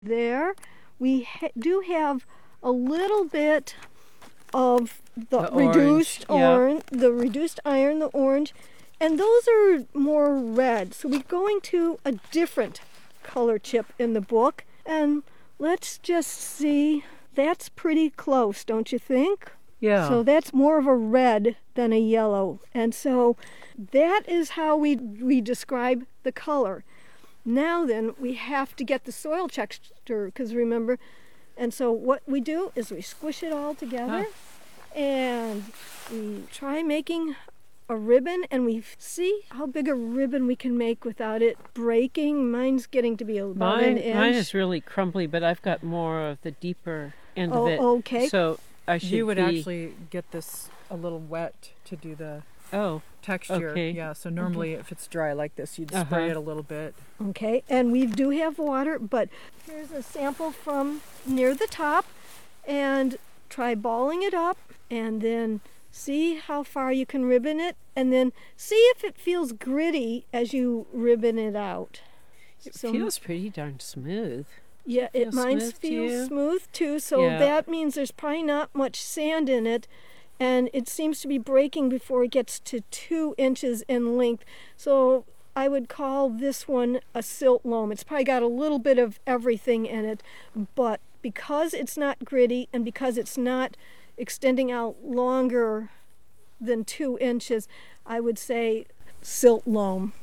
There, we do have a little bit of the reduced orange, the reduced iron, the orange, and those are more red. So we're going to a different color chip in the book, and let's just see. That's pretty close, don't you think? Yeah. So that's more of a red than a yellow, and so that is how we describe the color. Now then, we have to get the soil texture, because remember, and so what we do is we squish it all together, and we try making a ribbon, and we see how big a ribbon we can make without it breaking. Mine's getting to be about an inch. Mine is really crumbly, but I've got more of the deeper end of it. Okay. So I should You would actually get this a little wet to do the texture. Okay. Yeah, so normally if it's dry like this, you'd spray it a little bit. Okay, and we do have water, but here's a sample from near the top, and try balling it up, and then see how far you can ribbon it, and then see if it feels gritty as you ribbon it out. It feels pretty darn smooth. Yeah, mine feels smooth too, so that means there's probably not much sand in it, and it seems to be breaking before it gets to 2 inches in length. So I would call this one a silt loam. It's probably got a little bit of everything in it, but because it's not gritty and because it's not extending out longer than 2 inches, I would say silt loam.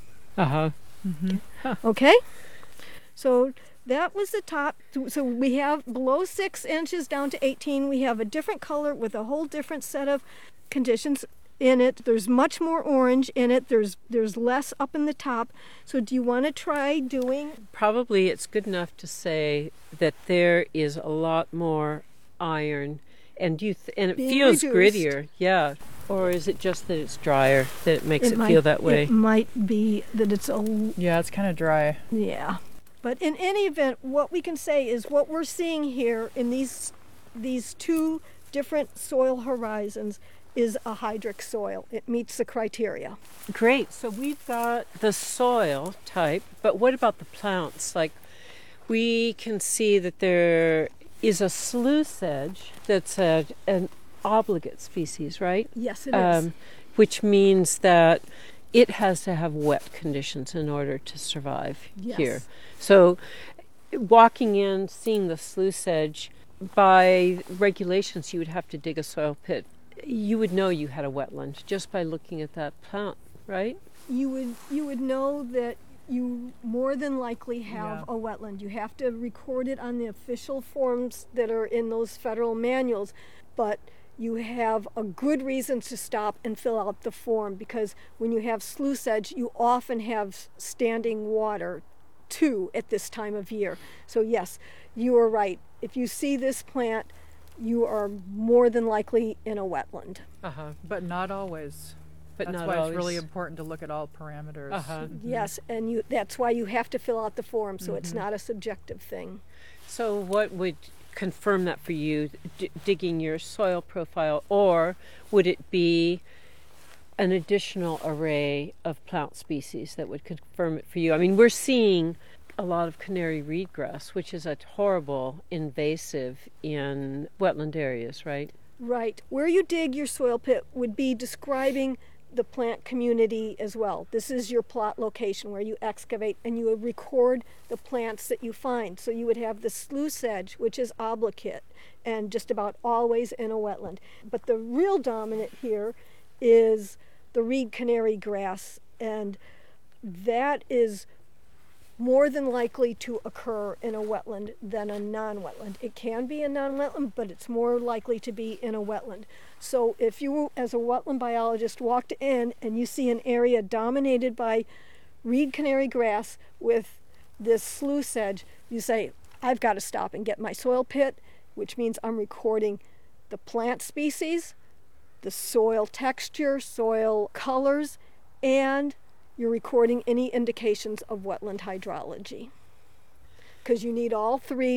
Okay? So that was the top. So we have below 6 inches down to 18. We have a different color with a whole different set of conditions in it. There's much more orange in it. There's less up in the top. So do you want to try doing? Probably it's good enough to say that there is a lot more iron, and it feels reduced. grittier. Yeah. Or is it just that it's drier that it makes it feel that way? It might be that it's Yeah, it's kind of dry. Yeah. But in any event, what we can say is what we're seeing here in these two different soil horizons is a hydric soil. It meets the criteria. Great. So we've got the soil type, but what about the plants? Like, we can see that there is a sluice sedge that's an obligate species, right? Yes, it is. Which means that it has to have wet conditions in order to survive here. So walking in, seeing the sluice sedge, by regulations you would have to dig a soil pit. You would know you had a wetland just by looking at that plant, right? You would know that you more than likely have a wetland. You have to record it on the official forms that are in those federal manuals, but you have a good reason to stop and fill out the form, because when you have sluice sedge, you often have standing water too at this time of year. So yes, you are right. If you see this plant, you are more than likely in a wetland. But not always. That's why it's really important to look at all parameters. Yes, and that's why you have to fill out the form, so it's not a subjective thing. So what would confirm that for you, digging your soil profile, or would it be an additional array of plant species that would confirm it for you? I mean, we're seeing a lot of canary reedgrass, which is a horrible invasive in wetland areas, right? Right. Where you dig your soil pit would be describing the plant community as well. This is your plot location where you excavate and you would record the plants that you find. So you would have the sluice sedge, which is obligate and just about always in a wetland. But the real dominant here is the reed canary grass, and that is more than likely to occur in a wetland than a non-wetland. It can be a non-wetland, but it's more likely to be in a wetland. So if you, as a wetland biologist, walked in and you see an area dominated by reed canary grass with this sluice sedge, you say, I've got to stop and get my soil pit, which means I'm recording the plant species, the soil texture, soil colors, and you're recording any indications of wetland hydrology. Because you need all three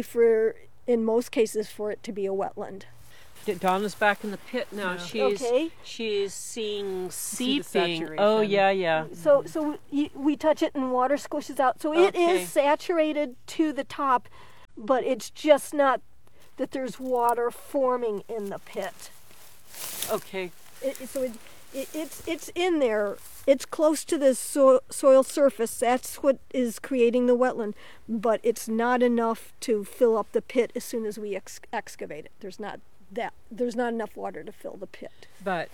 in most cases, for it to be a wetland. Donna's back in the pit now. Yeah. She's seeing seeping. saturation. Oh, yeah. So we touch it and water squishes out. So it is saturated to the top. but it's just not that there's water forming in the pit. Okay. It's in there. It's close to the soil surface. That's what is creating the wetland, but it's not enough to fill up the pit as soon as we excavate it. There's not enough water to fill the pit. But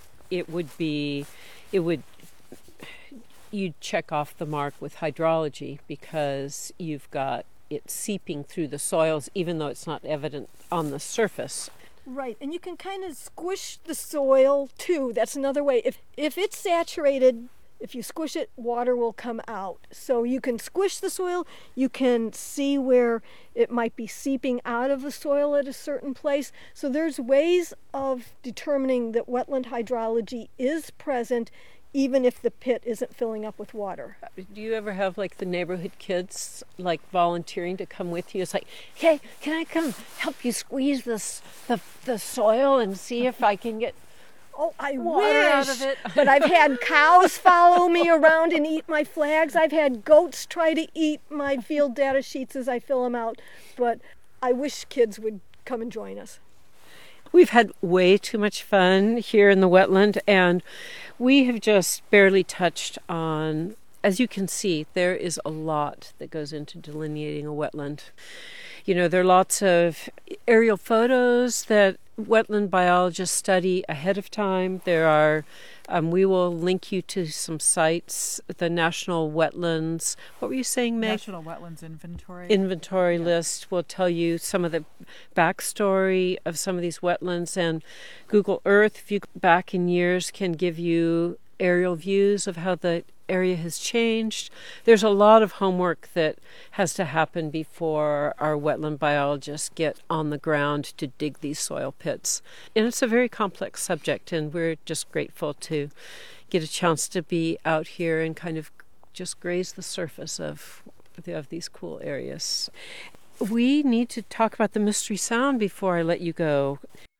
you'd check off the mark with hydrology because you've got it seeping through the soils, even though it's not evident on the surface. Right, and you can kind of squish the soil too. That's another way. If it's saturated, if you squish it, water will come out. So you can squish the soil. You can see where it might be seeping out of the soil at a certain place. So there's ways of determining that wetland hydrology is present even if the pit isn't filling up with water. Do you ever have like the neighborhood kids like volunteering to come with you? It's like, hey, can I come help you squeeze the soil and see if I can get I water wish, out of it? But I've had cows follow me around and eat my flags. I've had goats try to eat my field data sheets as I fill them out. But I wish kids would come and join us. We've had way too much fun here in the wetland, and we have just barely touched on, as you can see, there is a lot that goes into delineating a wetland. You know, there are lots of aerial photos that wetland biologists study ahead of time. There are, we will link you to some sites, the National Wetlands, what were you saying, Meg? National Wetlands Inventory. Inventory list will tell you some of the backstory of some of these wetlands, and Google Earth, if you go back in years, can give you aerial views of how the area has changed. There's a lot of homework that has to happen before our wetland biologists get on the ground to dig these soil pits. And it's a very complex subject, and we're just grateful to get a chance to be out here and kind of just graze the surface of these cool areas. We need to talk about the Mystery Sound before I let you go.